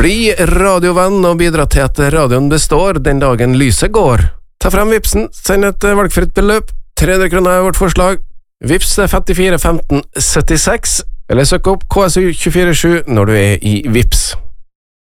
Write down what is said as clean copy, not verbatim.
Bli radiovenn og bidra til at radioen består den dagen lyset går. Ta frem Vipsen, send et valgfritt beløp. 300 kroner er vårt forslag. Vips er 54 15 76, eller søk opp KSU 247 når du er i Vips.